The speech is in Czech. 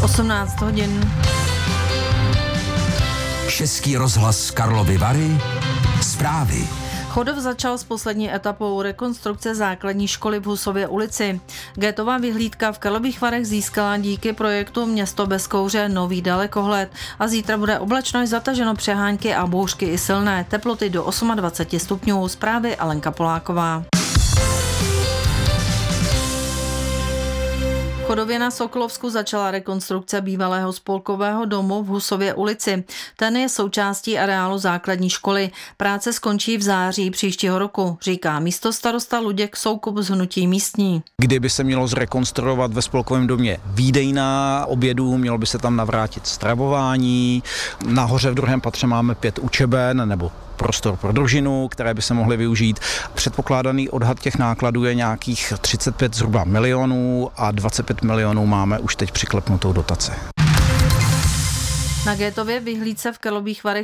18 hodin. Český rozhlas Karlovy Vary. Zprávy. Chodov začal s poslední etapou rekonstrukce základní školy v Husově ulici. Gétová vyhlídka v Karlových Varech získala díky projektu Město bez kouře nový dalekohled a zítra bude oblačno až zataženo přehánky a bouřky i silné, teploty do 28 stupňů. Zprávy Alenka Poláková. V Chodově na Sokolovsku začala rekonstrukce bývalého spolkového domu v Husově ulici. Ten je součástí areálu základní školy. Práce skončí v září příštího roku, říká místostarosta Luděk Soukup z Hnutí místní. Kdyby se mělo zrekonstruovat ve spolkovém domě výdejna obědů, mělo by se tam navrátit stravování. Nahoře v druhém patře máme 5 učeben nebo prostor pro družinu, které by se mohly využít. Předpokládaný odhad těch nákladů je nějakých 35 zhruba milionů a 25 milionů máme už teď přiklepnutou dotaci. Na Gétově vyhlídce v Karlových Varech